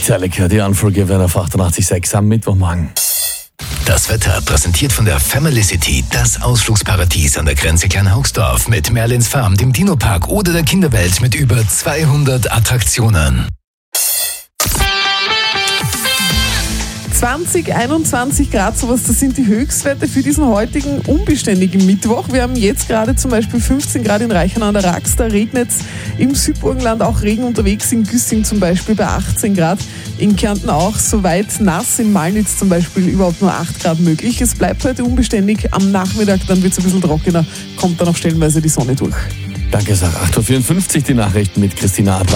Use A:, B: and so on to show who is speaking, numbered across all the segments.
A: Metallica, die Unforgiven auf 88.6 am Mittwochmorgen.
B: Das Wetter präsentiert von der Family City, das Ausflugsparadies an der Grenze Kleinhaugsdorf mit Merlins Farm, dem Dino-Park oder der Kinderwelt mit über 200 Attraktionen.
C: 20, 21 Grad, sowas, das sind die Höchstwerte für diesen heutigen unbeständigen Mittwoch. Wir haben jetzt gerade zum Beispiel 15 Grad in Reichenau an der Rax, da regnet es im Südburgenland, auch Regen unterwegs, in Güssing zum Beispiel bei 18 Grad, in Kärnten auch, soweit nass, in Malnitz zum Beispiel überhaupt nur 8 Grad möglich. Es bleibt heute unbeständig, am Nachmittag dann wird es ein bisschen trockener, kommt dann auch stellenweise die Sonne durch.
A: Danke, Sarah. 8.54 Uhr die Nachrichten mit Christina Adler.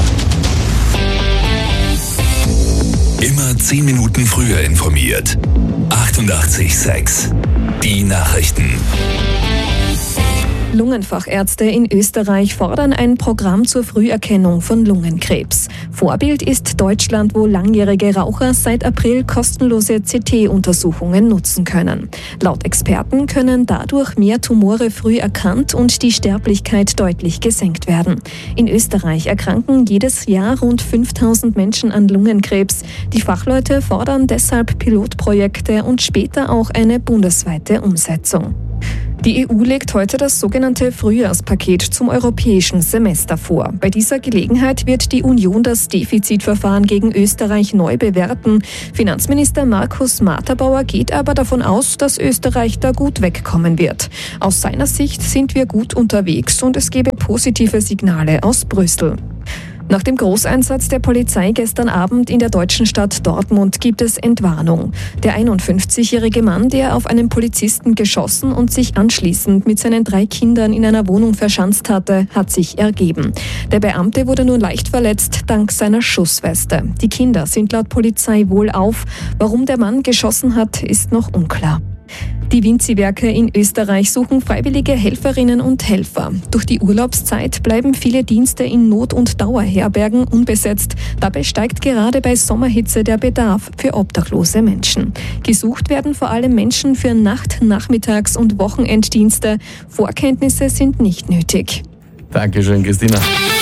B: Immer 10 Minuten früher informiert. 88.6 Die Nachrichten.
D: Lungenfachärzte in Österreich fordern ein Programm zur Früherkennung von Lungenkrebs. Vorbild ist Deutschland, wo langjährige Raucher seit April kostenlose CT-Untersuchungen nutzen können. Laut Experten können dadurch mehr Tumore früh erkannt und die Sterblichkeit deutlich gesenkt werden. In Österreich erkranken jedes Jahr rund 5.000 Menschen an Lungenkrebs. Die Fachleute fordern deshalb Pilotprojekte und später auch eine bundesweite Umsetzung. Die EU legt heute das sogenannte Frühjahrspaket zum europäischen Semester vor. Bei dieser Gelegenheit wird die Union das Defizitverfahren gegen Österreich neu bewerten. Finanzminister Markus Materbauer geht aber davon aus, dass Österreich da gut wegkommen wird. Aus seiner Sicht sind wir gut unterwegs und es gebe positive Signale aus Brüssel. Nach dem Großeinsatz der Polizei gestern Abend in der deutschen Stadt Dortmund gibt es Entwarnung. Der 51-jährige Mann, der auf einen Polizisten geschossen und sich anschließend mit seinen 3 Kindern in einer Wohnung verschanzt hatte, hat sich ergeben. Der Beamte wurde nur leicht verletzt, dank seiner Schussweste. Die Kinder sind laut Polizei wohlauf. Warum der Mann geschossen hat, ist noch unklar. Die Vinci-Werke in Österreich suchen freiwillige Helferinnen und Helfer. Durch die Urlaubszeit bleiben viele Dienste in Not- und Dauerherbergen unbesetzt. Dabei steigt gerade bei Sommerhitze der Bedarf für obdachlose Menschen. Gesucht werden vor allem Menschen für Nacht-, Nachmittags- und Wochenenddienste. Vorkenntnisse sind nicht nötig.
A: Dankeschön, Christina.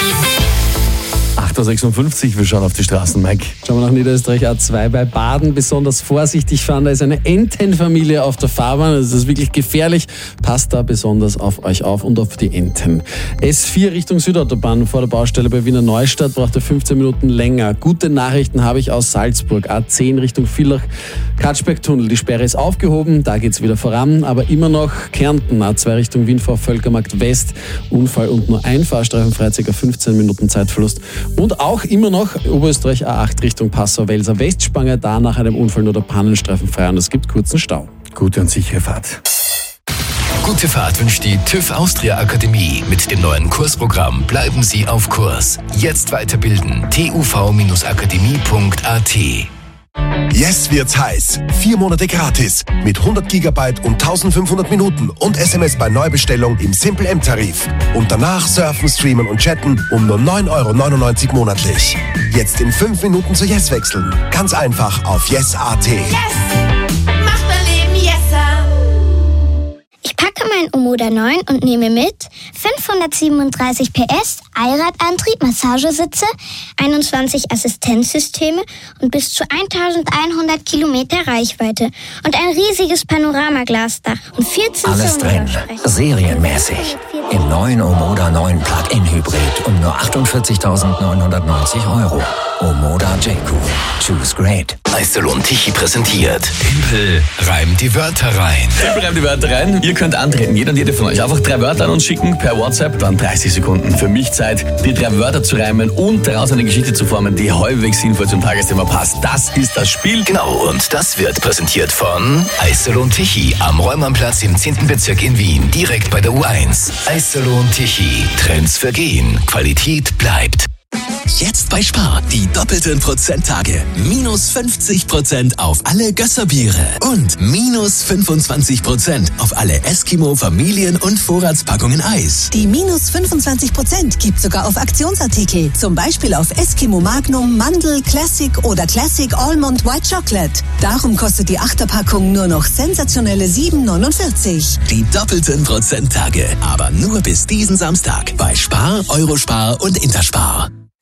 A: 8.56 Uhr, wir schauen auf die Straßen, Mike.
E: Schauen wir nach Niederösterreich A2 bei Baden. Besonders vorsichtig fahren, da ist eine Entenfamilie auf der Fahrbahn. Das ist wirklich gefährlich. Passt da besonders auf euch auf und auf die Enten. S4 Richtung Südautobahn vor der Baustelle bei Wiener Neustadt braucht er 15 Minuten länger. Gute Nachrichten habe ich aus Salzburg. A10 Richtung Villach, Katschbergtunnel. Die Sperre ist aufgehoben, da geht's wieder voran. Aber immer noch Kärnten, A2 Richtung Wien vor Völkermarkt West. Unfall und nur ein Fahrstreifen frei, ca. 15 Minuten Zeitverlust. Und auch immer noch Oberösterreich A8 Richtung Passau-Welser Westspange, da nach einem Unfall nur der Pannenstreifen frei und es gibt kurzen Stau.
A: Gute und sichere Fahrt.
B: Gute Fahrt wünscht die TÜV Austria Akademie. Mit dem neuen Kursprogramm bleiben Sie auf Kurs. Jetzt weiterbilden. tuv-akademie.at.
F: Yes wird's heiß. 4 Monate gratis mit 100 GB und 1500 Minuten und SMS bei Neubestellung im Simple M-Tarif. Und danach surfen, streamen und chatten um nur 9,99 € monatlich. Jetzt in 5 Minuten zu Yes wechseln. Ganz einfach auf yes.at.
G: Yes! Macht mein Leben yesser!
H: Ich packe mein Omoda 9 und nehme mit 537 PS, Allradantrieb, Massagesitze, 21 Assistenzsysteme und bis zu 1100 Kilometer Reichweite und ein riesiges Panoramaglasdach und 14
I: Alles drin, serienmäßig. Im neuen Omoda 9 Plug-in Hybrid um nur 48.990 €. Omoda J-Cool. Choose great.
B: Eiselon Tichy präsentiert. Tempel reimt die Wörter rein.
A: Tempel reimt die Wörter rein. Ihr könnt antreten, jeder und jede von euch. Einfach 3 Wörter an uns schicken per WhatsApp, dann 30 Sekunden für mich Zeit, die 3 Wörter zu reimen und daraus eine Geschichte zu formen, die halbwegs sinnvoll zum Tagesthema passt. Das ist das Spiel.
B: Genau, und das wird präsentiert von Eiselon Tichy am Räumannplatz im 10. Bezirk in Wien, direkt bei der U1. Eiselon Tichy. Trends vergehen, Qualität bleibt.
J: Jetzt bei Spar die doppelten Prozenttage. Minus 50% auf alle Gösserbiere und minus 25% auf alle Eskimo Familien- und Vorratspackungen Eis.
K: Die minus 25% gibt sogar auf Aktionsartikel. Zum Beispiel auf Eskimo Magnum, Mandel, Classic oder Classic Almond White Chocolate. Darum kostet die 8er-Packung nur noch sensationelle 7,49 €.
J: Die doppelten Prozenttage. Aber nur bis diesen Samstag bei Spar, Eurospar und Interspar.